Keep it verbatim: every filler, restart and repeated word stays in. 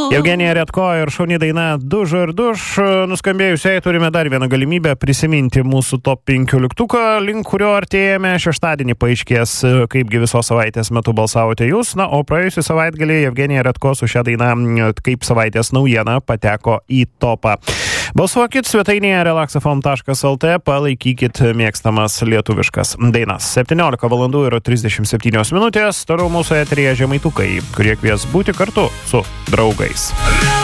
Evgenija Redko ir šauni daina Dužo ir duž. Nuskambėjusiai turime dar vieną galimybę prisiminti mūsų top penkioliktuką, link kurio artėjame. Šeštadienį paaiškės, kaipgi visos savaitės metu balsavote jūs. Na, o praėjusį savaitgalį Evgenija Redko su šia daina kaip savaitės naujiena pateko į topą. Balsuokit svetainėje relaxafm taškas lt, palaikykit mėgstamas lietuviškas dainas. septyniolika valandų ir trisdešimt septynios minutės. Toliau mūsų eteryje žemaitukai, kurie kvies būti kartu su draugais.